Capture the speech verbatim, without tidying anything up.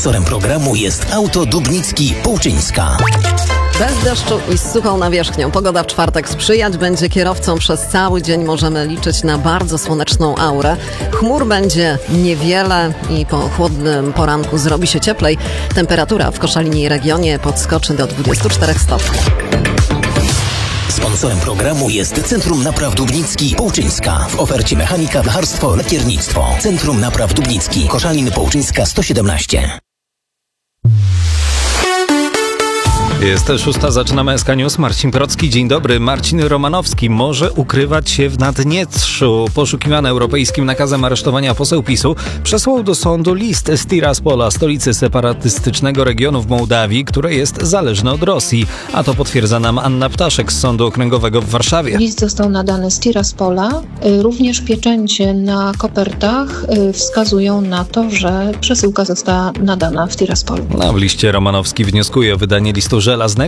Sponsorem programu jest Auto Dubnicki Połczyńska. Bez deszczu i z suchą nawierzchnią. Pogoda w czwartek sprzyjać będzie kierowcom. Przez cały dzień możemy liczyć na bardzo słoneczną aurę. Chmur będzie niewiele i po chłodnym poranku zrobi się cieplej. Temperatura w Koszalinie i regionie podskoczy do dwudziestu czterech stopni. Sponsorem programu jest Centrum Napraw Dubnicki Połczyńska. W ofercie mechanika, blacharstwo, lakiernictwo. Centrum Napraw Dubnicki, Koszalin Połczyńska sto siedemnaście. Jest szósta, zaczynamy S K News. Marcin Procki, dzień dobry. Marcin Romanowski może ukrywać się w Naddniestrzu. Poszukiwany europejskim nakazem aresztowania poseł PiSu przesłał do sądu list z Tiraspola, stolicy separatystycznego regionu w Mołdawii, które jest zależne od Rosji. A to potwierdza nam Anna Ptaszek z Sądu Okręgowego w Warszawie. List został nadany z Tiraspola. Również pieczęcie na kopertach wskazują na to, że przesyłka została nadana w Tiraspolu. No, w liście Romanowski wnioskuje o wydanie listu żelaznego